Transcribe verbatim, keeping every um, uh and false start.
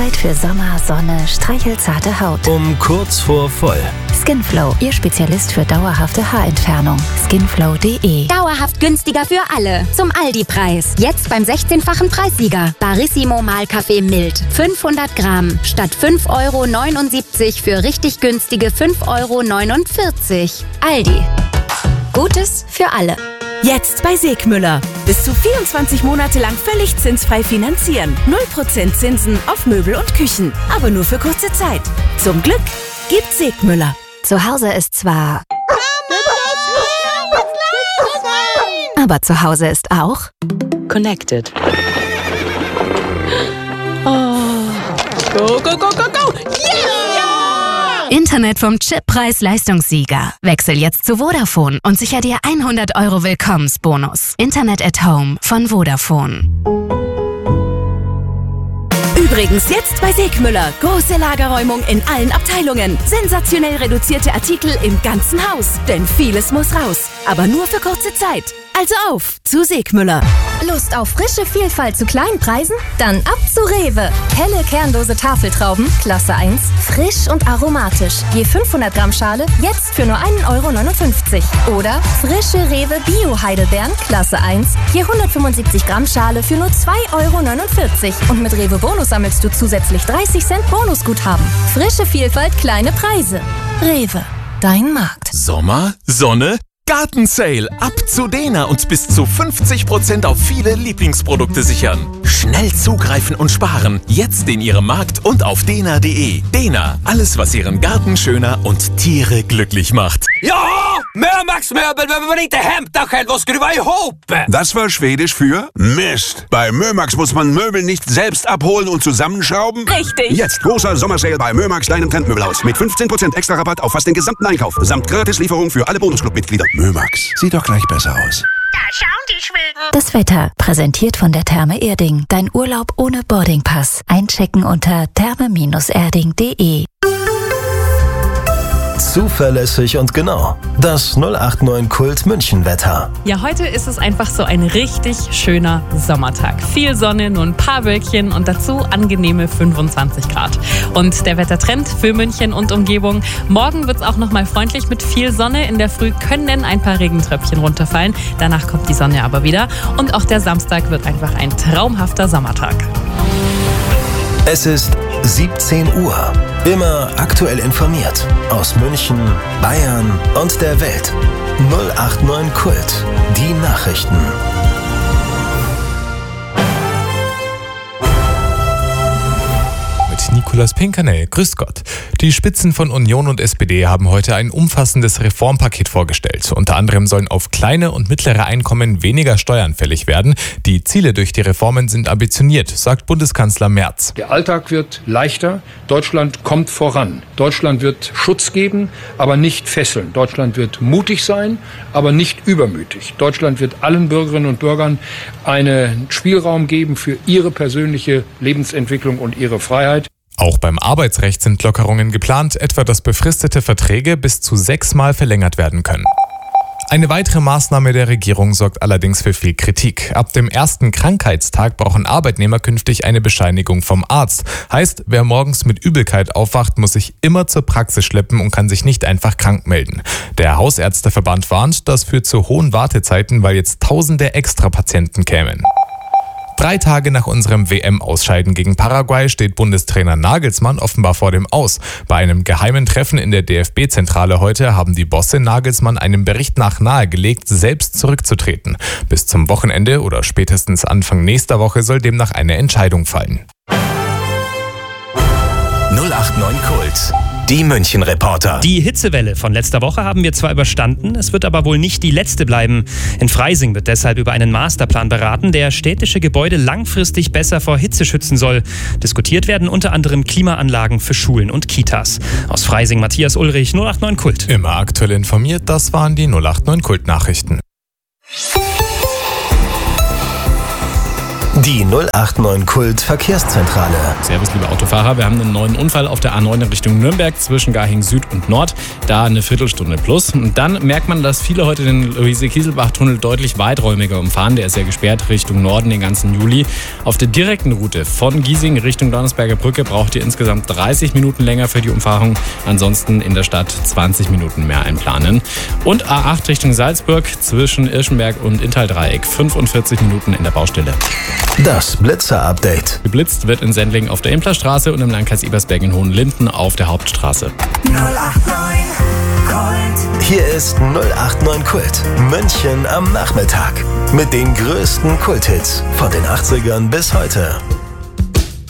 Zeit für Sommer, Sonne, streichelzarte Haut. Um kurz vor voll. Skinflow, Ihr Spezialist für dauerhafte Haarentfernung. skinflow punkt de. Dauerhaft günstiger für alle. Zum Aldi-Preis. Jetzt beim sechzehnfachen Preissieger. Barissimo Mahlkaffee Mild. fünfhundert Gramm. Statt fünf Euro neunundsiebzig für richtig günstige fünf Euro neunundvierzig. Aldi. Gutes für alle. Jetzt bei Segmüller. Bis zu vierundzwanzig Monate lang völlig zinsfrei finanzieren. null Prozent Zinsen auf Möbel und Küchen. Aber nur für kurze Zeit. Zum Glück gibt Segmüller. Zu Hause ist zwar... Aber zu Hause ist auch... Connected. Oh. Go, go, go, go, go! Yeah! Internet vom Chip-Preis-Leistungssieger. Wechsel jetzt zu Vodafone und sicher dir hundert Euro Willkommensbonus. Internet at Home von Vodafone. Übrigens jetzt bei Segmüller. Große Lagerräumung in allen Abteilungen. Sensationell reduzierte Artikel im ganzen Haus. Denn vieles muss raus. Aber nur für kurze Zeit. Also auf zu Segmüller. Lust auf frische Vielfalt zu kleinen Preisen? Dann ab zu Rewe. Helle kernlose Tafeltrauben, Klasse eins, frisch und aromatisch. Je fünfhundert Gramm Schale, jetzt für nur ein Euro neunundfünfzig. Oder frische Rewe Bio-Heidelbeeren, Klasse eins, je hundertfünfundsiebzig Gramm Schale für nur zwei Euro neunundvierzig. Und mit Rewe Bonus sammelst du zusätzlich dreißig Cent Bonusguthaben. Frische Vielfalt, kleine Preise. Rewe, dein Markt. Sommer, Sonne, Gartensale. Ab zu Dena und bis zu fünfzig Prozent auf viele Lieblingsprodukte sichern. Schnell zugreifen und sparen. Jetzt in Ihrem Markt und auf dena punkt de. Dena, alles was Ihren Garten schöner und Tiere glücklich macht. Ja, Mömax-Möbel behöver man inte hämta själv och skruva ihop. Das war Schwedisch für Mist. Bei Mömax muss man Möbel nicht selbst abholen und zusammenschrauben. Richtig. Jetzt großer Sommersale bei Mömax, deinem Trendmöbelhaus. Mit fünfzehn Prozent extra Rabatt auf fast den gesamten Einkauf. Samt Gratislieferung für alle Bonusclub-Mitglieder. Mömax, sieht doch gleich besser aus. Da schauen die Schweden. Das Wetter, präsentiert von der Therme Erding. Dein Urlaub ohne Boardingpass. Einchecken unter therme Erding punkt de. Zuverlässig und genau. Das null acht neun Kult München Wetter. Ja, heute ist es einfach so ein richtig schöner Sommertag. Viel Sonne, nur ein paar Wölkchen und dazu angenehme fünfundzwanzig Grad. Und der Wettertrend für München und Umgebung. Morgen wird es auch nochmal freundlich mit viel Sonne. In der Früh können ein paar Regentröpfchen runterfallen. Danach kommt die Sonne aber wieder. Und auch der Samstag wird einfach ein traumhafter Sommertag. Es ist siebzehn Uhr. Immer aktuell informiert. Aus München, Bayern und der Welt. null acht neun Kult. Die Nachrichten. Nikolaus Pinkernell, grüß Gott. Die Spitzen von Union und S P D haben heute ein umfassendes Reformpaket vorgestellt. Unter anderem sollen auf kleine und mittlere Einkommen weniger Steuern fällig werden. Die Ziele durch die Reformen sind ambitioniert, sagt Bundeskanzler Merz. Der Alltag wird leichter, Deutschland kommt voran. Deutschland wird Schutz geben, aber nicht fesseln. Deutschland wird mutig sein, aber nicht übermütig. Deutschland wird allen Bürgerinnen und Bürgern einen Spielraum geben für ihre persönliche Lebensentwicklung und ihre Freiheit. Auch beim Arbeitsrecht sind Lockerungen geplant, etwa dass befristete Verträge bis zu sechsmal verlängert werden können. Eine weitere Maßnahme der Regierung sorgt allerdings für viel Kritik. Ab dem ersten Krankheitstag brauchen Arbeitnehmer künftig eine Bescheinigung vom Arzt. Heißt, wer morgens mit Übelkeit aufwacht, muss sich immer zur Praxis schleppen und kann sich nicht einfach krank melden. Der Hausärzteverband warnt, das führt zu hohen Wartezeiten, weil jetzt tausende Extrapatienten kämen. Drei Tage nach unserem W M-Ausscheiden gegen Paraguay steht Bundestrainer Nagelsmann offenbar vor dem Aus. Bei einem geheimen Treffen in der D F B-Zentrale heute haben die Bosse Nagelsmann einem Bericht nach nahegelegt, selbst zurückzutreten. Bis zum Wochenende oder spätestens Anfang nächster Woche soll demnach eine Entscheidung fallen. null acht neun Kult. Die München-Reporter. Die Hitzewelle von letzter Woche haben wir zwar überstanden, es wird aber wohl nicht die letzte bleiben. In Freising wird deshalb über einen Masterplan beraten, der städtische Gebäude langfristig besser vor Hitze schützen soll. Diskutiert werden unter anderem Klimaanlagen für Schulen und Kitas. Aus Freising Matthias Ulrich, null acht neun Kult. Immer aktuell informiert, das waren die null acht neun Kult-Nachrichten. Die null acht neun Kult Verkehrszentrale. Servus, liebe Autofahrer. Wir haben einen neuen Unfall auf der A neun in Richtung Nürnberg zwischen Garching Süd und Nord. Da eine Viertelstunde plus. Und dann merkt man, dass viele heute den Luise-Kieselbach-Tunnel deutlich weiträumiger umfahren. Der ist ja gesperrt Richtung Norden den ganzen Juli. Auf der direkten Route von Giesing Richtung Donnersberger Brücke braucht ihr insgesamt dreißig Minuten länger für die Umfahrung. Ansonsten in der Stadt zwanzig Minuten mehr einplanen. Und A acht Richtung Salzburg zwischen Irschenberg und Inntal-Dreieck fünfundvierzig Minuten in der Baustelle. Das Blitzer-Update. Geblitzt wird in Sendling auf der Implerstraße und im Landkreis Ebersberg in Hohenlinden auf der Hauptstraße. null acht neun Kult. Hier ist null acht neun Kult. München am Nachmittag. Mit den größten Kulthits von den achtzigern bis heute.